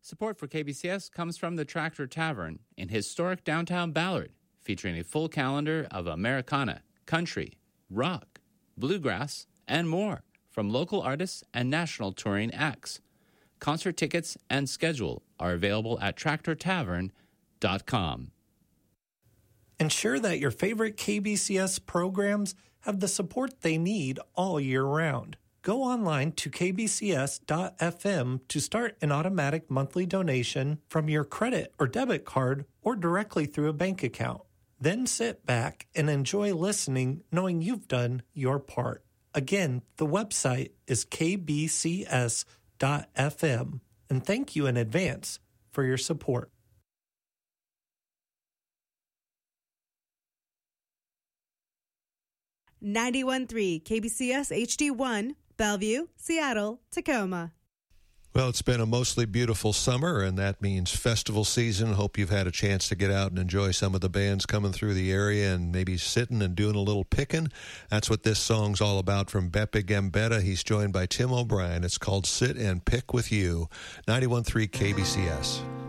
Support for KBCS comes from the Tractor Tavern in historic downtown Ballard, featuring a full calendar of Americana, country, rock, bluegrass, and more from local artists and national touring acts. Concert tickets and schedule are available at tractortavern.com. Ensure that your favorite KBCS programs have the support they need all year round. Go online to kbcs.fm to start an automatic monthly donation from your credit or debit card or directly through a bank account. Then sit back and enjoy listening knowing you've done your part. Again, the website is kbcs.fm, and thank you in advance for your support. .3 KBCS HD1, Bellevue, Seattle, Tacoma. Well, it's been a mostly beautiful summer, and that means festival season. Hope you've had a chance to get out and enjoy some of the bands coming through the area and maybe sitting and doing a little picking. That's what this song's all about from Beppe Gambetta. He's joined by Tim O'Brien. It's called Sit and Pick with You. 91.3 KBCS.